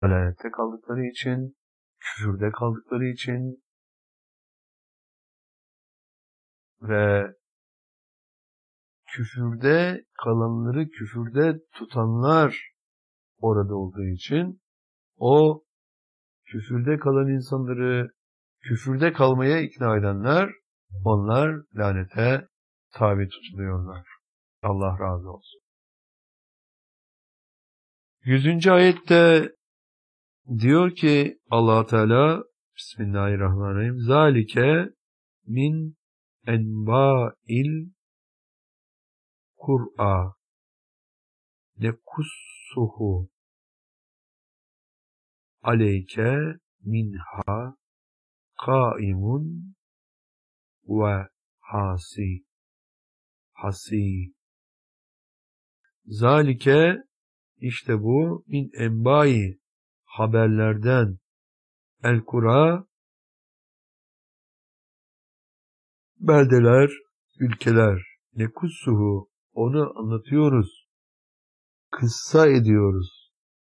dalalette kaldıkları için, küfürde kaldıkları için ve küfürde kalanları küfürde tutanlar orada olduğu için o küfürde kalan insanları küfürde kalmaya ikna edenler, onlar lanete tabi tutuluyorlar. Allah razı olsun. 100. ayette diyor ki Allah Teala Bismillahirrahmanirrahim zalike min enba'il Kur'a nekussuhu aleyke minha kaimun ve hasi. Zalike işte bu min enbai haberlerden el Kur'a beldeler, ülkeler nekussuhu onu anlatıyoruz. Kıssa ediyoruz.